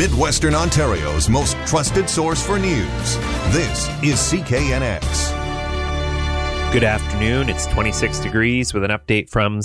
Midwestern Ontario's most trusted source for news. This is CKNX. Good afternoon. It's 26 degrees with an update from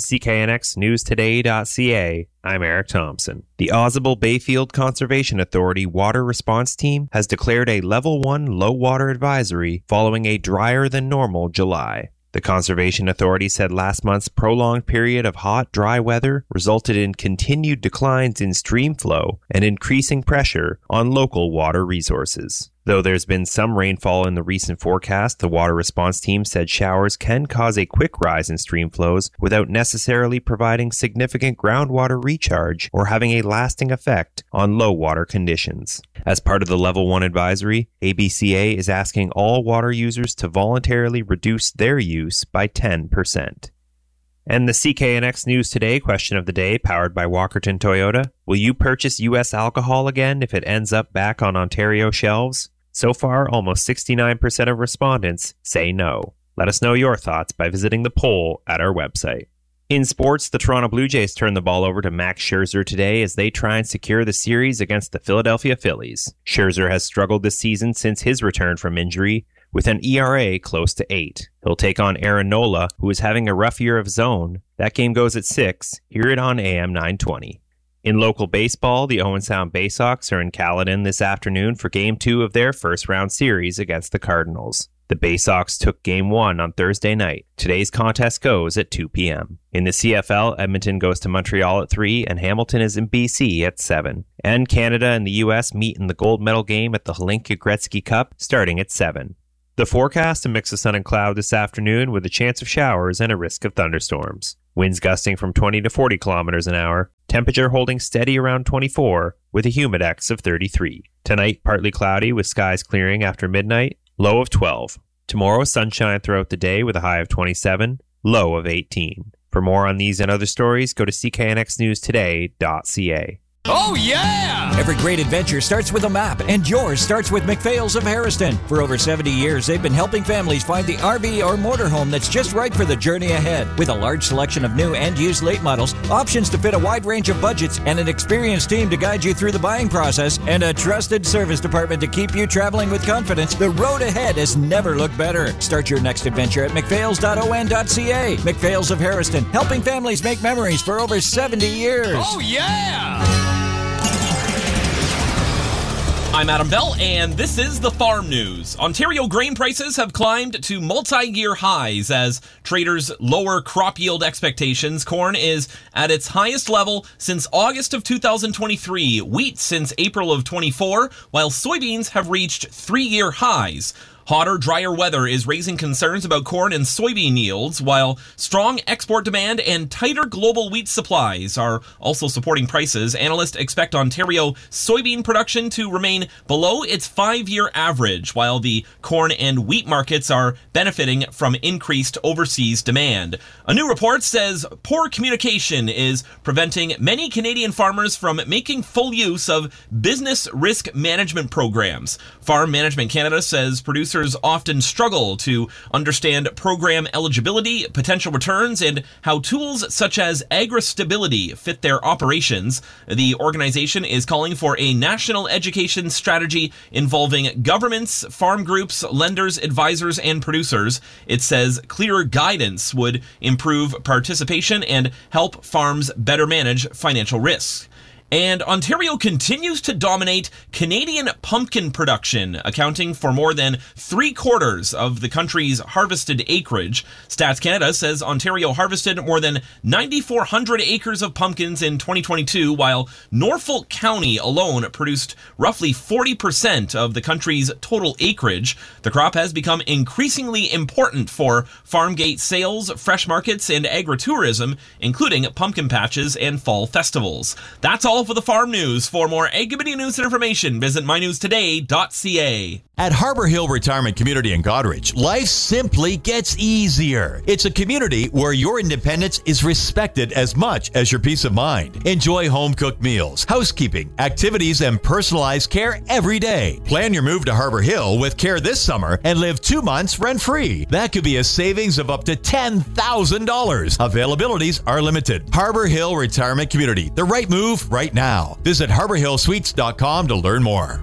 CKNXNewsToday.ca. I'm Eric Thompson. The Ausable Bayfield Conservation Authority Water Response Team has declared a Level 1 low water advisory following a drier than normal July. The Conservation Authority said last month's prolonged period of hot, dry weather resulted in continued declines in stream flow and increasing pressure on local water resources. Though there's been some rainfall in the recent forecast, the Water Response Team said showers can cause a quick rise in stream flows without necessarily providing significant groundwater recharge or having a lasting effect on low water conditions. As part of the Level 1 advisory, ABCA is asking all water users to voluntarily reduce their use by 10%. And the CKNX News Today question of the day, powered by Walkerton Toyota. Will you purchase U.S. alcohol again if it ends up back on Ontario shelves? So far, almost 69% of respondents say no. Let us know your thoughts by visiting the poll at our website. In sports, the Toronto Blue Jays turned the ball over to Max Scherzer today as they try and secure the series against the Philadelphia Phillies. Scherzer has struggled this season since his return from injury, with an ERA close to 8. He'll take on Aaron Nola, who is having a rough year of his own. That game goes at 6. Hear it on AM 920. In local baseball, the Owen Sound Bay Sox are in Caledon this afternoon for Game 2 of their first-round series against the Cardinals. The Bay Sox took Game 1 on Thursday night. Today's contest goes at 2 p.m. In the CFL, Edmonton goes to Montreal at 3, and Hamilton is in BC at 7. And Canada and the U.S. meet in the gold medal game at the Hlinka Gretzky Cup starting at 7. The forecast, a mix of sun and cloud this afternoon with a chance of showers and a risk of thunderstorms. Winds gusting from 20 to 40 kilometers an hour. Temperature holding steady around 24 with a humidex of 33. Tonight, partly cloudy with skies clearing after midnight. Low of 12. Tomorrow, sunshine throughout the day with a high of 27. Low of 18. For more on these and other stories, go to cknxnewstoday.ca. Oh, yeah! Every great adventure starts with a map, and yours starts with McPhail's of Harriston. For over 70 years, they've been helping families find the RV or motorhome that's just right for the journey ahead. With a large selection of new and used late models, options to fit a wide range of budgets, and an experienced team to guide you through the buying process, and a trusted service department to keep you traveling with confidence, the road ahead has never looked better. Start your next adventure at mcphails.on.ca. McPhail's of Harriston, helping families make memories for over 70 years. Oh, yeah! I'm Adam Bell, and this is the Farm News. Ontario grain prices have climbed to multi-year highs as traders lower crop yield expectations. Corn is at its highest level since August of 2023, wheat since April of 24, while soybeans have reached 3-year highs. Hotter, drier weather is raising concerns about corn and soybean yields, while strong export demand and tighter global wheat supplies are also supporting prices. Analysts expect Ontario soybean production to remain below its 5-year average, while the corn and wheat markets are benefiting from increased overseas demand. A new report says poor communication is preventing many Canadian farmers from making full use of business risk management programs. Farm Management Canada says producers often struggle to understand program eligibility, potential returns, and how tools such as AgriStability fit their operations. The organization is calling for a national education strategy involving governments, farm groups, lenders, advisors, and producers. It says clearer guidance would improve participation and help farms better manage financial risks. And Ontario continues to dominate Canadian pumpkin production, accounting for more than 3/4 of the country's harvested acreage. Stats Canada says Ontario harvested more than 9,400 acres of pumpkins in 2022, while Norfolk County alone produced roughly 40% of the country's total acreage. The crop has become increasingly important for farm gate sales, fresh markets, and agritourism, including pumpkin patches and fall festivals. That's all for the Farm News. For more Ag Committee news and information, visit mynewstoday.ca. At Harbor Hill Retirement Community in Goderich, life simply gets easier. It's a community where your independence is respected as much as your peace of mind. Enjoy home-cooked meals, housekeeping, activities, and personalized care every day. Plan your move to Harbor Hill with care this summer and live 2 months rent-free. That could be a savings of up to $10,000. Availabilities are limited. Harbor Hill Retirement Community. The right move, right right now. Visit HarborHillSuites.com to learn more.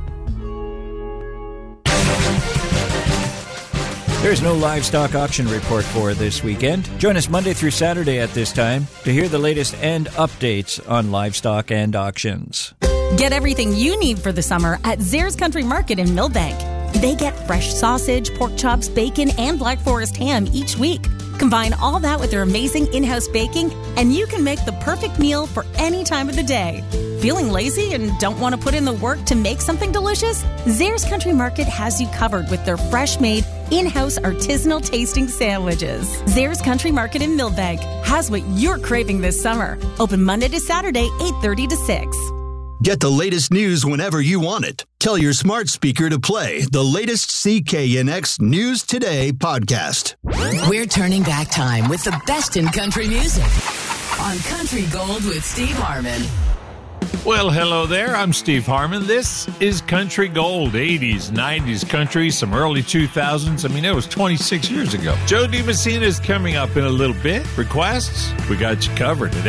There's no livestock auction report for this weekend. Join us Monday through Saturday at this time to hear the latest and updates on livestock and auctions. Get everything you need for the summer at Zares Country Market in Millbank. They get fresh sausage, pork chops, bacon, and Black Forest ham each week. Combine all that with their amazing in-house baking, and you can make the perfect meal for any time of the day. Feeling lazy and don't want to put in the work to make something delicious? Zares Country Market has you covered with their fresh-made, in-house artisanal tasting sandwiches. Zares Country Market in Millbank has what you're craving this summer. Open Monday to Saturday, 8:30 to 6. Get the latest news whenever you want it. Tell your smart speaker to play the latest CKNX News Today podcast. We're turning back time with the best in country music on Country Gold with Steve Harmon. Well, hello there. I'm Steve Harmon. This is Country Gold, 80s, 90s country, some early 2000s. I mean, it was 26 years ago. Joe DiMessina is coming up in a little bit. Requests? We got you covered at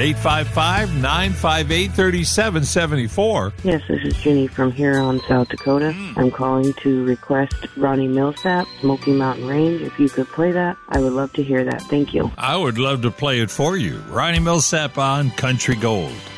855-958-3774. Yes, this is Jenny from Huron, South Dakota. I'm calling to request Ronnie Millsap, Smoky Mountain Range. If you could play that, I would love to hear that. Thank you. I would love to play it for you. Ronnie Millsap on Country Gold.